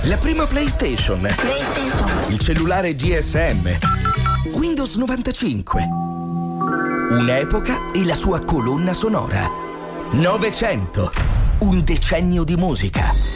La prima PlayStation. Il cellulare GSM. Windows 95. Un'epoca e la sua colonna sonora. 900. Un decennio di musica.